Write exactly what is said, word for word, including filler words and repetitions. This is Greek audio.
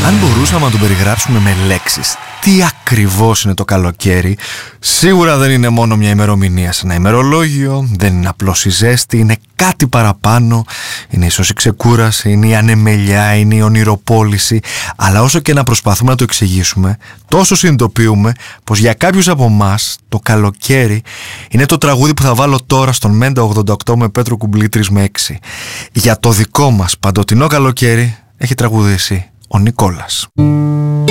Αν μπορούσαμε να το περιγράψουμε με λέξεις, τι ακριβώς είναι το καλοκαίρι, σίγουρα δεν είναι μόνο μια ημερομηνία σε ένα ημερολόγιο, δεν είναι απλώς η ζέστη, είναι κάτι παραπάνω, είναι ίσως η ξεκούραση, είναι η ανεμελιά, είναι η ονειροπόληση, αλλά όσο και να προσπαθούμε να το εξηγήσουμε, τόσο συνειδητοποιούμε πως για κάποιους από εμάς το καλοκαίρι είναι το τραγούδι που θα βάλω τώρα στον Μέντα ογδόντα οκτώ με Πέτρο Κουμπλή τρεις με έξι. Για το δικό μας παντοτινό καλοκαίρι έχει τραγουδήσει ο Νικόλας.